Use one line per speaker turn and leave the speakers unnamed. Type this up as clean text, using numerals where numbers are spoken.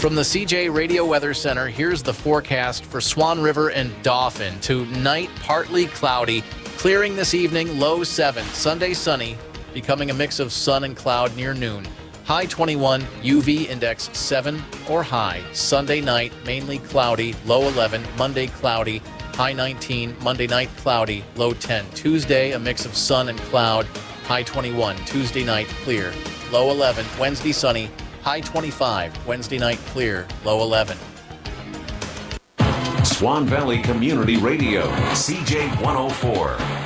From the CJ Radio Weather Center, here's the forecast for Swan River and Dauphin. Tonight, partly cloudy, clearing this evening, low 7. Sunday, sunny, becoming a mix of sun and cloud near noon. High 21, UV index 7 or high. Sunday night, mainly cloudy, low 11. Monday, cloudy, high 19. Monday night, cloudy, low 10. Tuesday, a mix of sun and cloud, high 21. Tuesday night, clear, low 11. Wednesday, sunny, high 25. Wednesday night, clear, low 11.
Swan Valley Community Radio, CJ 104.